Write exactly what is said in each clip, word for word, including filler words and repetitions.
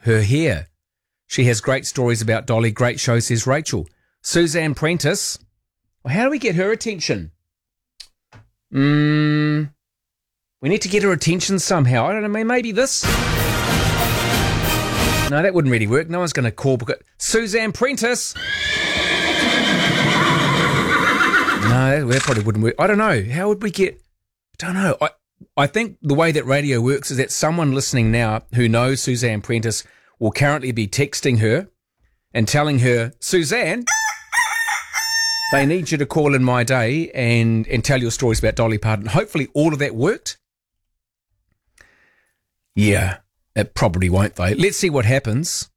her hair. She has great stories about Dolly. Great show, says Rachel. Suzanne Prentice. Well, how do we get her attention? Mm, we need to get her attention somehow. I don't know, maybe this? No, that wouldn't really work. No one's going to call. Because Suzanne Prentice. No, that probably wouldn't work. I don't know. How would we get... I don't know. I, I think the way that radio works is that someone listening now who knows Suzanne Prentice will currently be texting her and telling her, Suzanne, they need you to call in my day and, and tell your stories about Dolly Parton. Hopefully all of that worked. Yeah, it probably won't, though. Let's see what happens.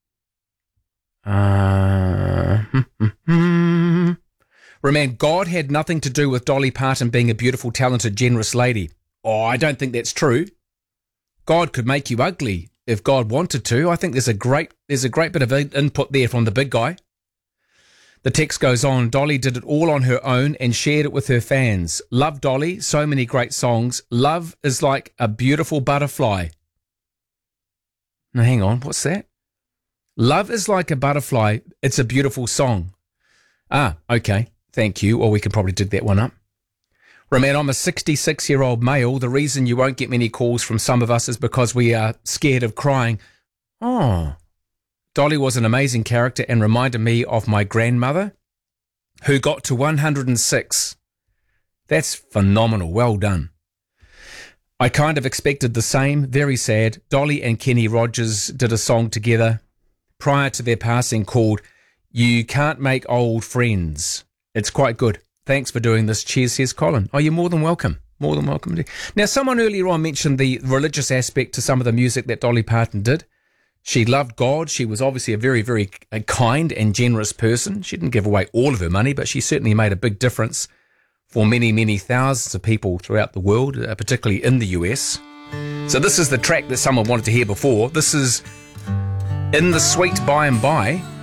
Uh, Remember, God had nothing to do with Dolly Parton being a beautiful, talented, generous lady. Oh, I don't think that's true. God could make you ugly if God wanted to. I think there's a great there's a great bit of input there from the big guy. The text goes on, Dolly did it all on her own and shared it with her fans. Love Dolly, so many great songs. Love is like a beautiful butterfly. Now, hang on, what's that? Love is like a butterfly. It's a beautiful song. Ah, okay, thank you. Or we can probably dig that one up. Remember, I'm a sixty-six-year-old male. The reason you won't get many calls from some of us is because we are scared of crying. Oh, Dolly was an amazing character and reminded me of my grandmother who got to one hundred six. That's phenomenal. Well done. I kind of expected the same. Very sad. Dolly and Kenny Rogers did a song together prior to their passing called You Can't Make Old Friends. It's quite good. Thanks for doing this. Cheers, says Colin. Oh, you're more than welcome. More than welcome. Now, someone earlier on mentioned the religious aspect to some of the music that Dolly Parton did. She loved God. She was obviously a very, very kind and generous person. She didn't give away all of her money, but she certainly made a big difference for many, many thousands of people throughout the world, uh, particularly in the U S. So this is the track that someone wanted to hear before. This is In the Sweet By and By.